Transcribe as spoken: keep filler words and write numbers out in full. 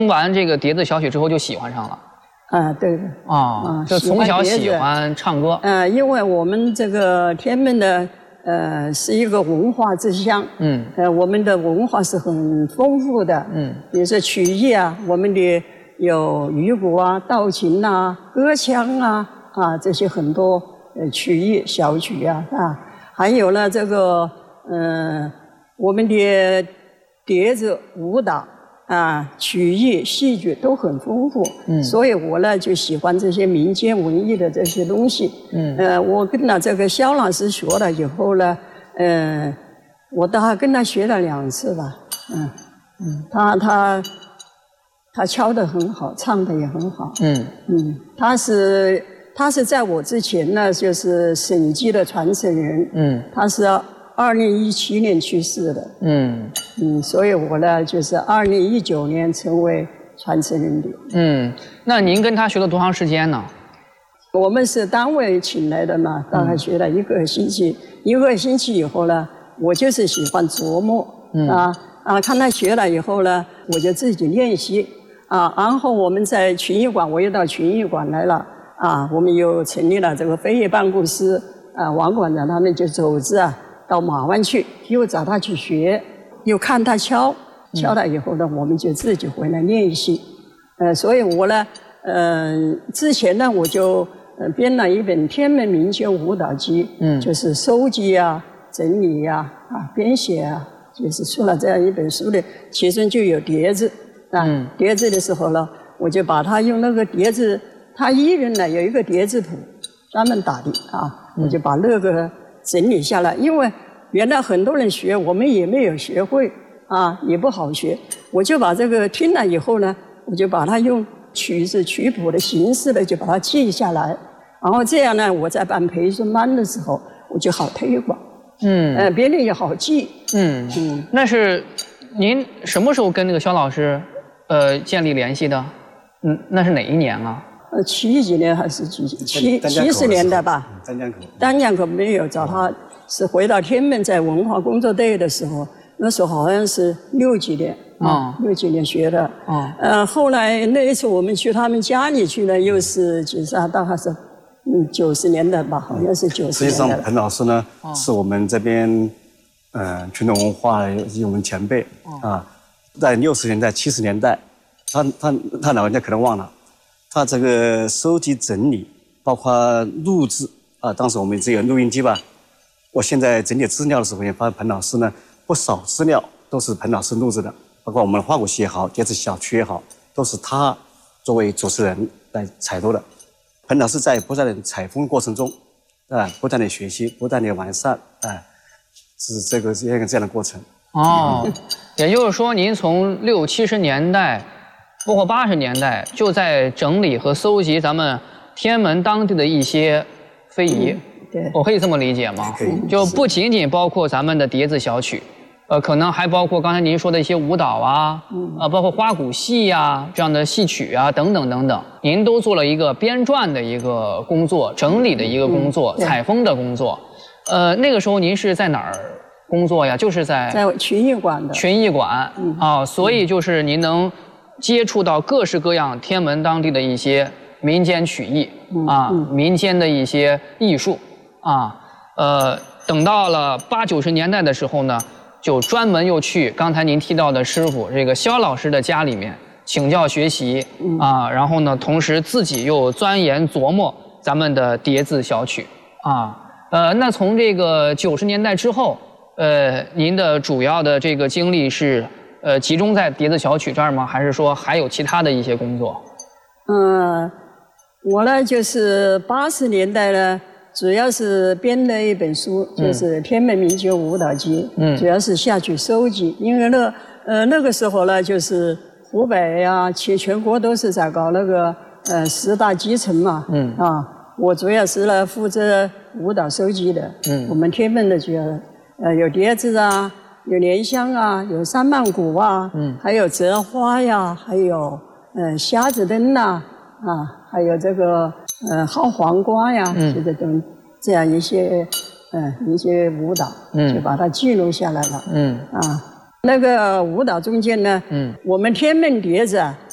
听完这个碟子小曲之后就喜欢上了。 啊，对的。 啊、哦，就从小喜欢唱歌。 呃，因为我们这个天门的呃是一个文化之乡。嗯。呃，我们的文化是很丰富的。嗯。比如说曲艺啊，我们的有渔鼓啊、道琴啊、歌腔啊啊这些很多呃曲艺小曲啊啊，还有呢这个呃我们的碟子舞蹈。啊，曲艺、戏剧都很丰富，嗯，所以我呢就喜欢这些民间文艺的这些东西，嗯，呃，我跟了这个肖老师学了以后呢，呃，我大概跟他学了两次吧，嗯嗯，他他他敲得很好，唱得也很好，嗯嗯，他是他是在我之前呢就是沈基的传承人，嗯，他是二零一七年去世的，嗯嗯，所以我呢就是二零一九年成为传承人的。嗯， 那您跟他学了多长时间呢？ 我们是单位请来的嘛，大概学了一个星期，嗯、一个星期以后呢，我就是喜欢琢磨，嗯、啊啊，看他学了以后呢，我就自己练习啊，然后我们在群艺馆，我又到群艺馆来了啊，我们又成立了这个飞跃办公室啊，王馆长他们就组织啊。到马湾去，又找他去学，又看他敲，敲了以后呢，我们就自己回来练习。呃，所以我呢，呃，之前呢，我就呃编了一本《天门民间舞蹈集》，嗯，就是收集啊、整理呀、啊、啊编写啊，就是出了这样一本书的，其中就有碟子啊。嗯、碟子的时候呢，我就把它用那个碟子，他一人呢有一个碟子谱，专门打的啊，我就把那个。整理下来，因为原来很多人学，我们也没有学会啊，也不好学。我就把这个听了以后呢，我就把它用曲子曲谱的形式呢，就把它记下来。然后这样呢，我在办培训班的时候，我就好推广。嗯，呃，别人也好记。嗯嗯，那是您什么时候跟那个肖老师呃建立联系的？嗯，那是哪一年啊？ 呃，七几年还是几七七十年代吧？ 丹江口， 丹江口没有找他，是回到天门在文化工作队的时候，那时候好像是六几年啊，六几年学的。哦，呃，后来那一次我们去他们家里去呢，又是几十啊，大概是嗯九十年代吧，好像是九十年代。 实际上，彭老师呢是我们这边呃传统文化以及我们前辈啊，在六十年代、七十年代，他他他老人家可能忘了。他这个收集整理，包括录制啊，当时我们只有录音机吧。我现在整理资料的时候，也发现彭老师呢，不少资料都是彭老师录制的，包括我们的花鼓戏也好，碟子小曲也好，都是他作为主持人来采录的。彭老师在不断的采风过程中，啊，不断的学习，不断的完善，啊，是这个这样这样的过程。 哦，也就是说，您从六七十年代。包括八十年代就在整理和搜集咱们天门当地的一些非遗，嗯、对，我可以这么理解吗？ 可以， 就不仅仅包括咱们的碟子小曲，呃，可能还包括刚才您说的一些舞蹈啊，嗯、呃，包括花鼓戏呀、啊、这样的戏曲啊等等等等，您都做了一个编撰的一个工作，整理的一个工作，嗯、采风的工作。呃，那个时候您是在哪儿工作呀？就是在在群艺馆的群艺馆、嗯、啊，所以就是您能。接触到各式各样天门当地的一些民间曲艺啊，嗯嗯、民间的一些艺术啊，呃，等到了八九十年代的时候呢，就专门又去刚才您提到的师傅这个肖老师的家里面请教学习啊，然后呢，同时自己又钻研琢磨咱们的碟子小曲啊，呃，那从这个九十年代之后，呃，您的主要的这个经历是。呃，集中在碟子小曲这儿吗？还是说还有其他的一些工作？ 嗯，我呢就是八十年代呢，主要是编了一本书，就是《天门民间舞蹈集》，嗯，主要是下去收集。因为那呃那个时候呢，就是湖北啊，全全国都是在搞那个呃十大集成嘛，嗯啊，我主要是呢负责舞蹈收集的，嗯，我们天门的主要呃有碟子啊。有莲香啊，有三曼鼓啊，嗯，还有折花呀，还有呃瞎子灯呐，啊，还有这个呃薅黄瓜呀，嗯，这种这样一些嗯、呃、一些舞蹈，嗯，就把它记录下来了，嗯，啊，那个舞蹈中间呢，嗯，我们天门碟子啊，